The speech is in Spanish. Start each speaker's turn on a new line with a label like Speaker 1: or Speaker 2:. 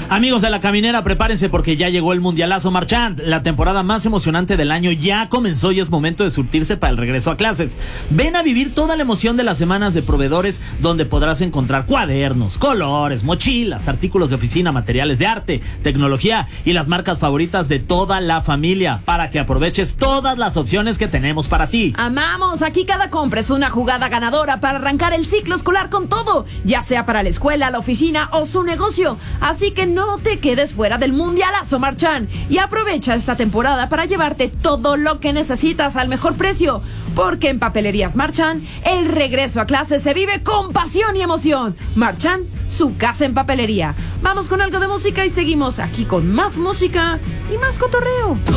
Speaker 1: Amigos de La Caminera, prepárense porque ya llegó el Mundialazo Marchand. La temporada más emocionante del año ya comenzó y es momento de surtirse para el regreso a clases. Ven a vivir toda la emoción de las semanas de proveedores, donde podrás encontrar cuadernos, colores, mochilas, artículos de oficina, materiales de arte, tecnología y las marcas favoritas de toda la familia, para que aproveches todas las opciones que tenemos para ti.
Speaker 2: Amamos, aquí cada compra es una jugada ganadora para arrancar el ciclo escolar con todo, ya sea para la escuela, la oficina o su negocio. Así que no te quedes fuera del Mundialazo Marchand y aprovecha esta temporada para llevarte todo lo que necesitas al mejor precio, porque en Papelerías Marchand el regreso a clase se vive con pasión y emoción. Marchand, su casa en papelería. Vamos con algo de música y seguimos aquí con más música y más cotorreo.